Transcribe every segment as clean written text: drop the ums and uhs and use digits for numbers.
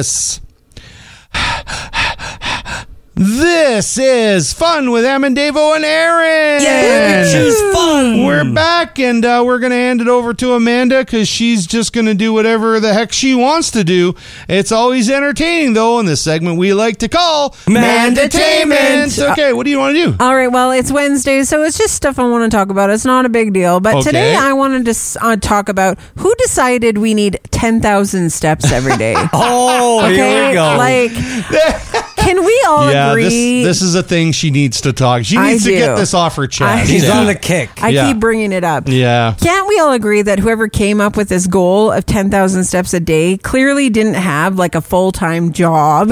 this. This is Fun with Em and Davo and Aaron. Yeah, choose fun. We're back, and we're going to hand it over to Amanda because she's just going to do whatever the heck she wants to do. It's always entertaining, though, in this segment we like to call Mandatainment. Okay, what do you want to do? All right, well, it's Wednesday, so it's just stuff I want to talk about. It's not a big deal. But today I wanted to talk about who decided we need 10,000 steps every day. Oh, Okay, here we go. like, can we all agree? This is a thing she needs to talk. She needs to get this off her chest. He's on the kick. I keep bringing it up. Yeah. Can't we all agree that whoever came up with this goal of 10,000 steps a day clearly didn't have like a full-time job?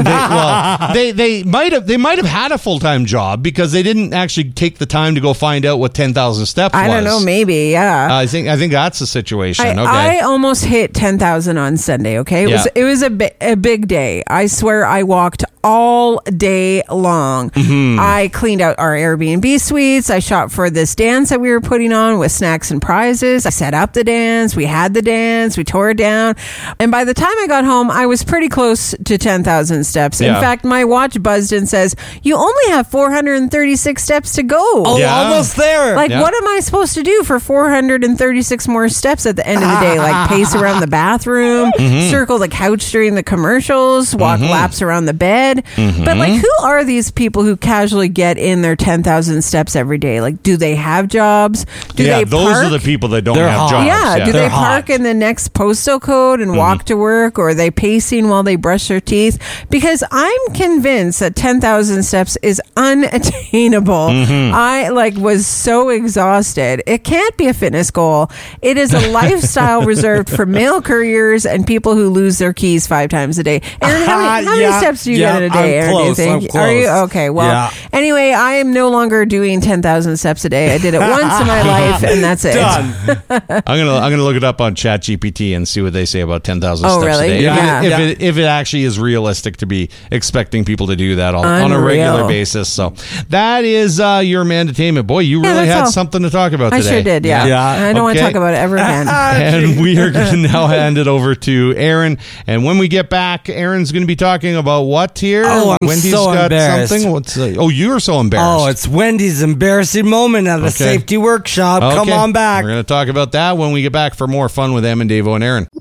They might have had a full-time job because they didn't actually take the time to go find out what 10,000 steps was. I don't know, maybe, yeah. I think that's the situation. I almost hit 10,000 on Sunday, okay? It was a big day. I swear I walked all day long. Mm-hmm. I cleaned out our Airbnb suites. I shopped for this dance that we were putting on with snacks and prizes. I set up the dance. We had the dance. We tore it down. And by the time I got home, I was pretty close to 10,000 steps. In fact, my watch buzzed and says, you only have 436 steps to go. Oh, almost there. Like, what am I supposed to do for 436 more steps at the end of the day? Like, pace around the bathroom, circle the couch during the commercials, walk laps around the bed. But, like, who are these people who casually get in their 10,000 steps every day? Like, do they have jobs? Do they those park? are the people that don't They're have hot. jobs. Yeah, do They're they park hot. in the next postal code and walk to work, or are they pacing while they brush their teeth? Because I'm convinced that 10,000 steps is unattainable. I was so exhausted. It can't be a fitness goal. It is a lifestyle reserved for mail couriers and people who lose their keys 5 times a day. Aaron, how many steps do you get in a day, Aaron? Close, do you think? I'm close. Are you okay? Well, anyway, I am no longer doing 10,000 steps a day. I did it once in my life, and that's it. Done. I'm gonna look it up on ChatGPT and see what they say about 10,000 steps really? a day. Yeah. If it actually is realistic to be expecting people to do that on a regular basis. So that is your Mandatainment. Boy, you really had something to talk about today. I sure did. Yeah. I don't want to talk about it ever again. And we are going to now hand it over to Aaron. And when we get back, Aaron's going to be talking about what here? Oh, I'm Wendy's so got embarrassed. something. You are so embarrassed. Oh, it's Wendy's embarrassing moment at the safety workshop. Okay. Come on back. We're going to talk about that when we get back for more Fun with Em and Davo and Aaron.